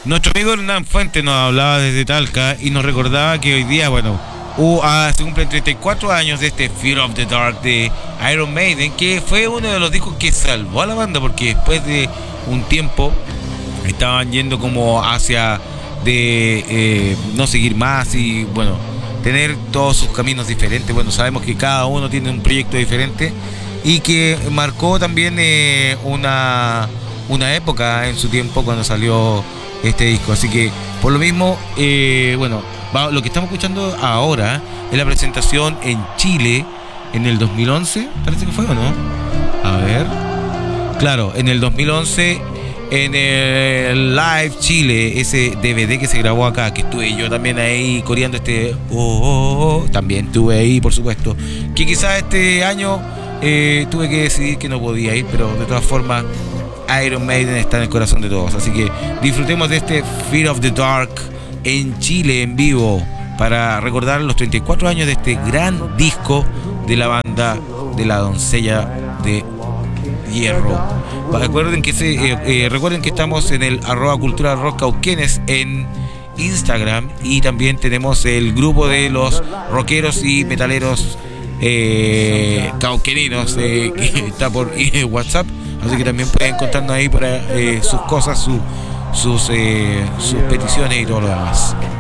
Nuestro amigo Hernán Fuentes nos hablaba desde Talca y nos recordaba que hoy día, bueno, se cumplen 34 años de este Fear of the Dark de Iron Maiden, que fue uno de los discos que salvó a la banda, porque después de un tiempo estaban yendo como hacia de no seguir más y bueno, tener todos sus caminos diferentes. Bueno, sabemos que cada uno tiene un proyecto diferente y que marcó también una época en su tiempo cuando salió este disco. Así que por lo mismo, bueno, lo que estamos escuchando ahora es la presentación en Chile en el 2011, parece que fue, ¿o no? A ver, claro, en el 2011 en el Live Chile, ese DVD que se grabó acá, que estuve yo también ahí coreando también estuve ahí, por supuesto, que quizás este año tuve que decidir que no podía ir, pero de todas formas Iron Maiden está en el corazón de todos, así que disfrutemos de este Fear of the Dark en Chile en vivo para recordar los 34 años de este gran disco de la banda de la doncella de hierro. Recuerden que estamos en el @cultura rock cauquenes en Instagram y también tenemos el grupo de los rockeros y metaleros cauqueninos que está por WhatsApp, así que también pueden contarnos ahí para sus cosas, sus peticiones y todo lo demás.